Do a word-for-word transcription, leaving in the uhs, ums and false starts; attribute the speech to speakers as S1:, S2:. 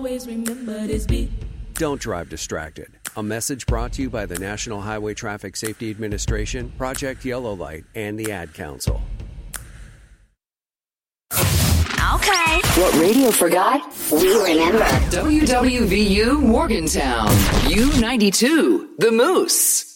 S1: Always remember this beat.
S2: Don't drive distracted. A message brought to you by the National Highway Traffic Safety Administration, Project Yellow Light, and the Ad Council.
S3: Okay. What radio forgot, we remember.
S4: W W V U Morgantown, U ninety-two, The Moose.